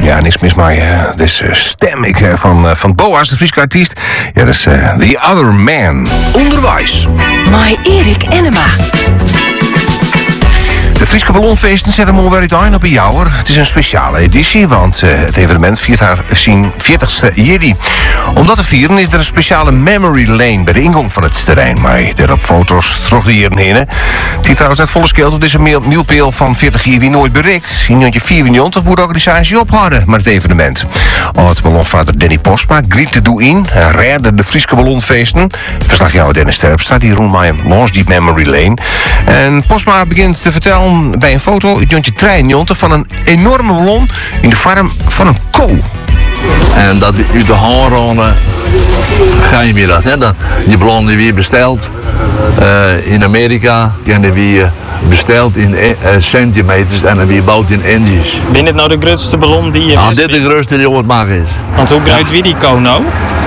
Ja, niks mis maar. Het is stem van Boas, de Friese artiest. Ja, dat is The Other Man. Onderwijs. My Erik Enema. De Friese Ballonfeesten zetten hem alweer uit op een jouwer. Het is een speciale editie, want het evenement viert haar 40ste juli. Om dat te vieren is er een speciale memory lane bij de ingang van het terrein. Maar daarop foto's terug de hier heen. Die trouwens uit volle scale tot deze mijlpaal van 40 juli nooit bereikt. In 1994 wordt de organisatie opgehouden met het evenement. Het ballonvader Danny Postma griep de doe in en redde de Friese Ballonfeesten. Verslagjouwer Dennis Terpstra die rond mij langs die memory lane. En Postma begint te vertellen bij een foto uit 1993 van een enorme ballon in de vorm van een kool. En dat uit de handronden ga je weer dat. Hè? Die ballon die weer besteld in Amerika en die weer besteld in centimeters en dan weer bouwd in inches. Ben dit nou de grootste ballon die je dit is de grootste die ooit maken is. Want hoe groot wie die kool nou?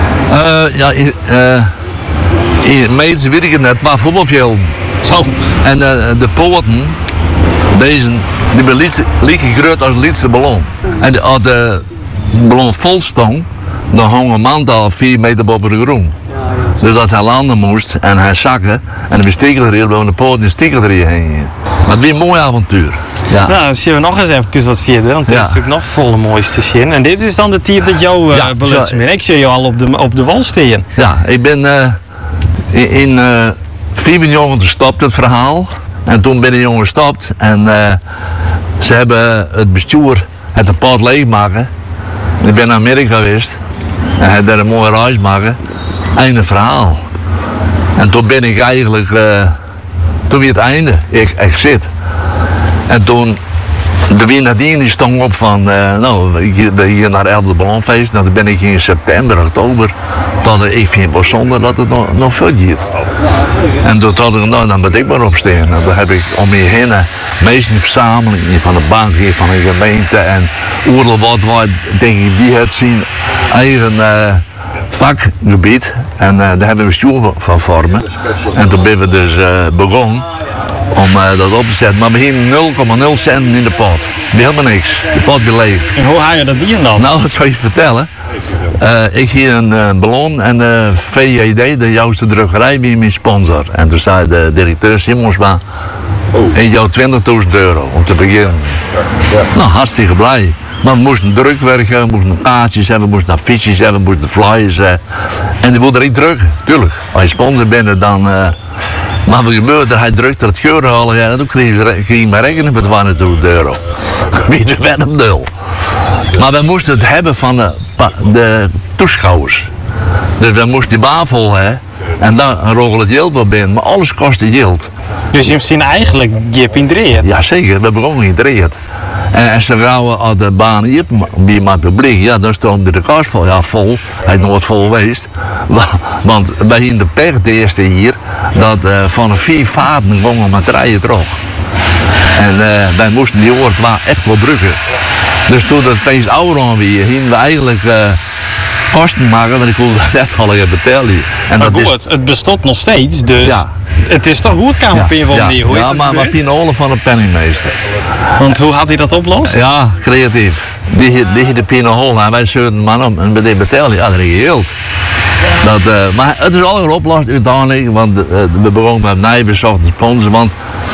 In meters weet ik het net, 2 voetbalvelden. Zo. En de poorten, deze, die ben lieke groot als de liefste ballon. En als de ballon vol stond, dan hong een man al 4 meter boven de grond. Dus dat hij landen moest en hij zakken en dan stikkelde er door de poort en stikkelde er heen. Maar het was een mooi avontuur. Ja. Nou, dan zien we nog eens even wat verder, want dit is natuurlijk nog volle mooiste zin. En dit is dan de tier dat jou belutsen bent. Ik zie jou al op de wal staan. Ja, ik ben in 4 jongen gestopt, het verhaal. En toen ben ik jongen gestopt en ze hebben het bestuur het pad leegmaken. Ik ben naar Amerika geweest en heb daar een mooie reis maken. Einde verhaal. En toen ben ik eigenlijk, toen weer het einde, ik zit. En toen, de weer nadien die stond op van, hier naar 11e Ballonfeest. Nou, dan ben ik in september, oktober, tot ik vind het wel zonde dat het nog veel gaat. En toen dacht ik, nou, dan moet ik maar opstaan. En dan heb ik om me heen meestal verzamelingen van de bank hier, van de gemeente en oorlog wat denk ik, die het zien eigen vakgebied. En daar hebben we een bestuur van vormen. En toen ben we dus begonnen om dat op te zetten. Maar we hebben 0,0 cent in de pot. Helemaal niks. De pot weer leeg. En hoe haal je dat hier dan? Nou, dat zal je vertellen. Ik hier een ballon en de VJD, de Jouwste Drukkerij, wie mijn sponsor. En toen zei de directeur Simonsma, ik jou €20.000 om te beginnen. Nou, hartstikke blij. Maar we moesten drukwerken, we moesten kaartjes hebben, we moesten affiches hebben, we moesten flyers hebben. En die wilde er niet drukken, tuurlijk. Als je sponsor bent, dan... Maar wat gebeurde, hij drukte het geur halen en toen kreeg ik mijn rekening voor €200. Wie de werd op nul. Maar we moesten het hebben van de toeschouwers. Dus we moesten die baan vol hebben en dan rogel het geld wel binnen. Maar alles kostte geld. Dus je hebt zien eigenlijk Jip in dreed. Jazeker, we begonnen in dreed. En als ze gauw aan de baan hier bij mijn publiek, ja, dan stroomde de kast vol. Ja, vol. Hij is nooit vol geweest. Want wij in de pech, de eerste hier, dat van de 4 vaarten gingen met rijden terug. En wij moesten die oor echt wel bruggen. Dus toen het feest ouder weer, gingen we eigenlijk kosten maken, want ik wilde dat net al even vertellen. En maar dat goed, het bestond nog steeds, dus ja. Het is toch goed, Kamerpin van die. Hoe is het maar Pinolen van de penningmeester. Want hoe had hij dat opgelost? Ja, creatief. Die de Pinolen en wij zeurden man om en bij die betalen, ja, dat is geheel. Maar het is allemaal opgelost uiteindelijk, want we begonnen met Nijven, zochten sponsors, want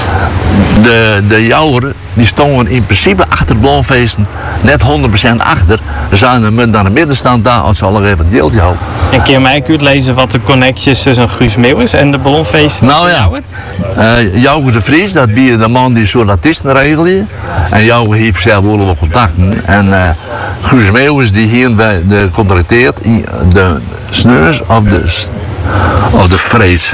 de jouweren die stonden in principe achter de Ballonfeesten net 100% achter. We zijn naar de middenstand daar, als ze al even het deeltje houden. En kun je mij uitlezen wat de connecties tussen Guus Meeuwis en de Ballonfeesten? Nou ja, Jouke de Vries, dat is de man die zo'n artiesten regelde. En Jouke heeft zelf wel wat contacten. En Guus Meeuwis die hier contracteert de sneurs of de vrees.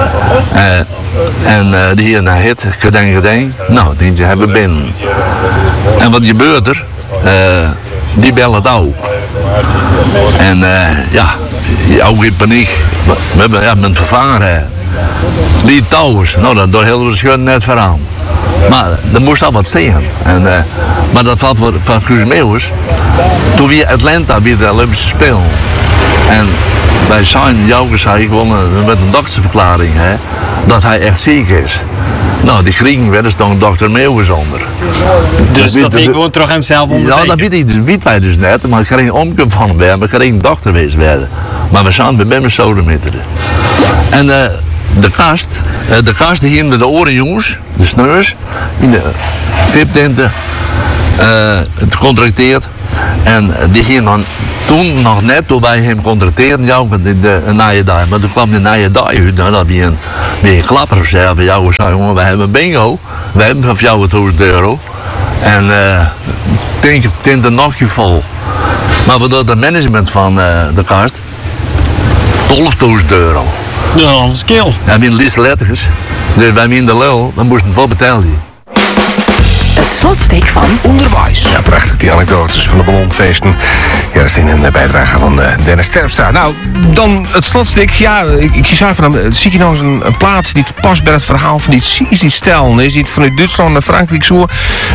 En die hier naar het gedeng. Nou, die hebben we binnen. En wat gebeurt er? Die bellen het ook. En ook in paniek. We hebben een vervanger. Die touwers, nou dat hielden we de schudden net vooraan. Maar er moest al wat zeggen. Maar dat valt van Guus Meeuwis. Toen weer Atlanta weer de Olympische Spelen. En wij zijn, Jouke zei gewoon met een doktersverklaring, dat hij echt ziek is. Nou, die Grieken werden dus dan dokter Meeuwis onder. Dus dat hij gewoon terug hemzelf ondertekent? Ja, dat weet wij dus net, maar ik ga geen omkomen van hem werden, ik ga geen dokter wezen werden. Maar we zijn bij mijn sodemieteren. En de kast die hier met de oren jongens, de sneurs, in de VIP-tenten, gecontracteerd. En die hier dan toen nog net, toen wij hem contracteerden, de naaie dag. Maar toen kwam de naaie dag uit, nou, dat hij een klapper zei van jou, zei jongen, we hebben een bingo, we hebben van jou €1000. En tint een nachtje vol. Maar voor het management van de kast, €12.000. Ja, een verschil. En we liefst letters. Dus wij in de lul, dan moesten we het wel betalen. Het slotstick van Onderwijs. Ja, prachtig, die anekdotes van de ballonfeesten. Ja, dat is in een bijdrage van Dennis Terpstra. Nou, dan het slotstuk. Ja, ik zei van hem, zie je nou eens een plaat die past bij het verhaal van die cheese, die stel. Je ziet vanuit Duitsland naar Frankrijk zo,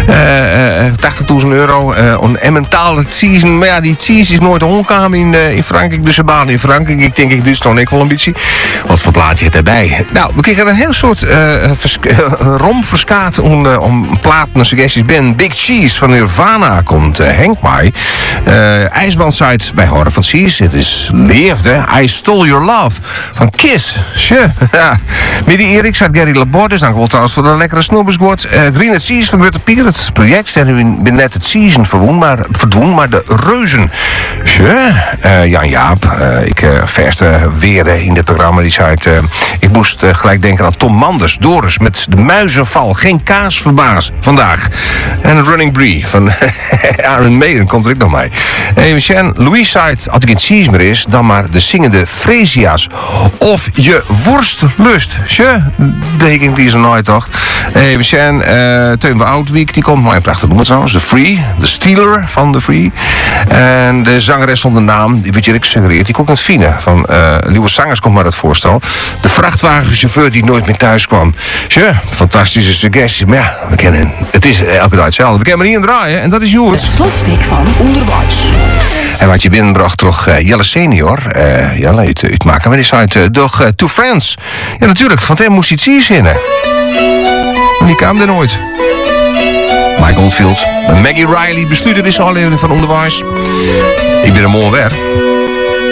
€80.000 om emmentaal het cheese. Maar ja, die cheese is nooit omgekomen in Frankrijk, dus ze banen in Frankrijk. Ik denk, Duitsland ik wel een beetje. Wat voor plaatje het erbij? Nou, we kregen een heel soort romverskaat om platen suggesties binnen. Big Cheese van Nirvana komt Henk mij. IJsbaan-site bij Horen van Cheese. Het is Leefde. I Stole Your Love van Kiss. Sure. Midden Erik zat Gary Laborde. Dus dank wel trouwens voor de lekkere snoebersgoed. Green Cheese van Rutte Pier. Het project zijn nu net het season verdwon, maar de reuzen. Sure. Jan Jaap. Ik verste weer in dit programma. Die zei ik moest gelijk denken aan Tom Manders. Doris met de muizenval. Geen kaas verbaas vandaag. En Running Brie van Iron Maiden komt er ook nog mee. Michel, Louise zei, als ik in cheese meer is, dan maar de zingende Freesia's. Of je worst lust. Tje, denk ik die zo nooit toch. Michel, Teun van Oudwijk, die komt maar een prachtig nummer trouwens. The Free, de Stealer van The Free. En de zangeres zonder naam, die werd je gesuggereerd, die komt uit Fine. Van Nieuwe Zangers komt maar het voorstel. De vrachtwagenchauffeur die nooit meer thuis kwam. Tje, fantastische suggestie. Maar ja, we kennen het is elke dag hetzelfde. We kunnen er hier draaien en dat is Joert. het slotstick van Onderwijs. En wat je binnenbracht toch Jelle senior. Jelle, uit maken we die site. Doch To Friends. Ja, natuurlijk, want hij moest iets zien zinnen. En die kwam er nooit. Mike Oldfield. Maggie Riley bestuurde deze aflevering van Onderwijs. Ik ben er mooi weg.